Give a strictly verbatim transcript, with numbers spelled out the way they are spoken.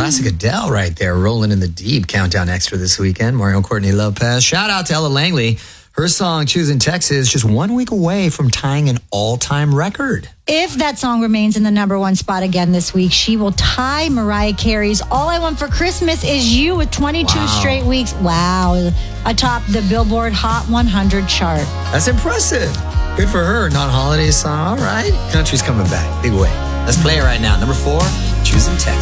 Classic Adele right there, rolling in the deep. Countdown Extra this weekend. Mario Courtney Lopez. Shout out to Ella Langley. Her song, Choosing Texas, just one week away from tying an all-time record. If that song remains in the number one spot again this week, she will tie Mariah Carey's All I Want for Christmas Is You with twenty-two Wow. straight weeks. Wow. Atop the Billboard Hot one hundred chart. That's impressive. Good for her. Non-holiday song. All right. Country's coming back. Big way. Let's play it right now. Number four, Choosing Texas.